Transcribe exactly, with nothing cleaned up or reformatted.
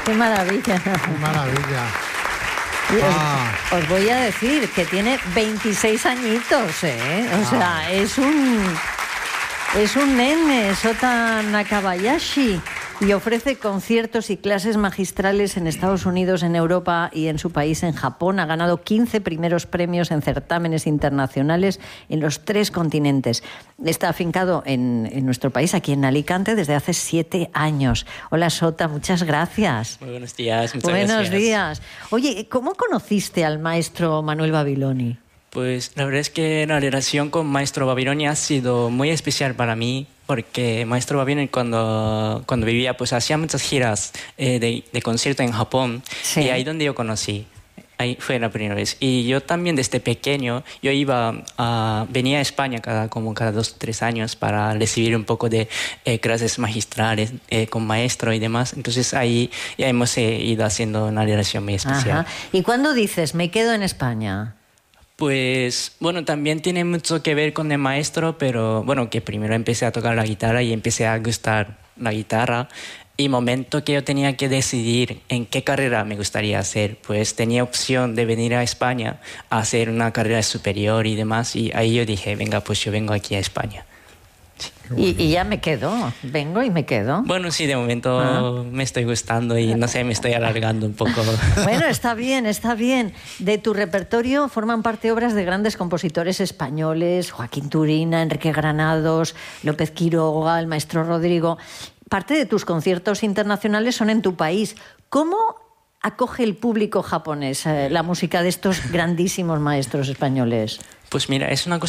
Qué maravilla. Qué maravilla. Os, Ah. os voy a decir que tiene veintiséis añitos, ¿eh? O sea, Ah. es un... Es un nene, Sota Nakabayashi, y ofrece conciertos y clases magistrales en Estados Unidos, en Europa y en su país, en Japón. Ha ganado quince primeros premios en certámenes internacionales en los tres continentes. Está afincado en, en nuestro país, aquí en Alicante, desde hace siete años. Hola, Sota, muchas gracias. Muy buenos días, muchas Buenos gracias. días. Oye, ¿cómo conociste al maestro Manuel Babiloni? Pues la verdad es que la relación con Maestro Babilonia ha sido muy especial para mí, porque Maestro Babilonia cuando, cuando vivía pues hacía muchas giras eh, de, de concierto en Japón, Sí. y ahí donde yo conocí. Ahí fue la primera vez. Y yo también desde pequeño, yo iba a, venía a España cada, como cada dos o tres años para recibir un poco de eh, clases magistrales eh, con maestro y demás. Entonces ahí ya hemos eh, ido haciendo una relación muy especial. Ajá. ¿Y cuándo dices, me quedo en España? Pues bueno, también tiene mucho que ver con el maestro, pero bueno, que primero empecé a tocar la guitarra y empecé a gustar la guitarra. Y momento que yo tenía que decidir en qué carrera me gustaría hacer, pues tenía opción de venir a España a hacer una carrera superior y demás, y ahí yo dije, venga, pues yo vengo aquí a España. Y, y ya me quedo, vengo y me quedo. Bueno, sí, de momento Ah. me estoy gustando y no sé, me estoy alargando un poco. Bueno, está bien, está bien. De tu repertorio forman parte obras de grandes compositores españoles, Joaquín Turina, Enrique Granados, López Quiroga, el maestro Rodrigo. Parte de tus conciertos internacionales son en tu país. ¿Cómo acoge el público japonés eh, la música de estos grandísimos maestros españoles? Pues mira, es una cosa